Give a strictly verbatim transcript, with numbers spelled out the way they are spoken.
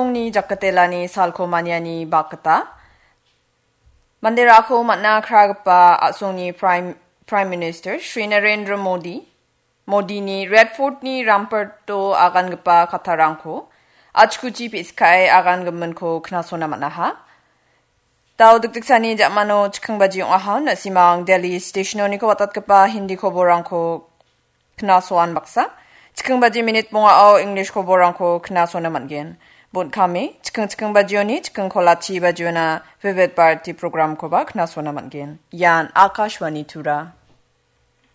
ni jakatelani salko maniani bakata. Mandirako matna kragpa asongni Prime Prime Minister Shri Narendra Modi. Modi ni Red Fort ni Ramparto agan gapa katarangko. Achkuchi piskai agan gaman ko knasona manaha. Tau duktiksani jakmano chikang baji yung aha na simang Delhi Station ni ko watat kapa hindi ko borang ko knasoan baksa. Chikang baji minute mo nga o English ko borang ko knaso naman gen. Bon kami, chikang chikang baji ni chikang kolachi baji na Vivid Bharati program ko ba knaso naman gen. Yan Akashwani Tura.